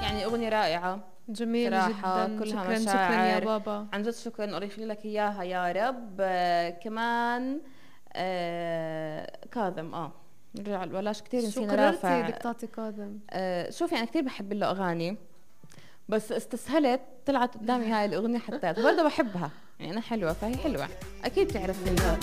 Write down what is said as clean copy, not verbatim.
يعني اغنيه رائعه جميل صراحه، جدا. كلها شكرا مشاعر. شكرا يا بابا. عن جد شكرا، الله يخلي لك اياها يا رب. كمان كاظم نرجع بلاش كثير شو نسينا قررتي رافع. بدك تعطي كاظم؟ شوفي انا كثير بحب له اغاني، بس استسهلت طلعت قدامي هاي الاغنيه حتى برضه بحبها، يعني انا حلوه فهي حلوه، اكيد تعرف منها.